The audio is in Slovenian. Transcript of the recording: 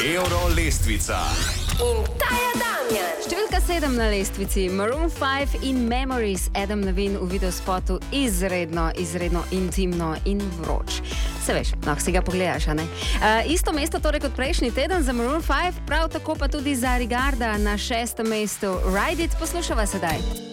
Euro lestvica. In Taja Damjan. Številka 7 na lestvici, Maroon 5 in Memories, Adam Levine v videospotu izredno intimno in vroč. Se veš, lahko si ga pogledaš, a ne? Isto mesto torej kot prejšnji teden za Maroon 5, prav tako pa tudi za Rigarda na 6. mestu. Ride It, poslušava sedaj.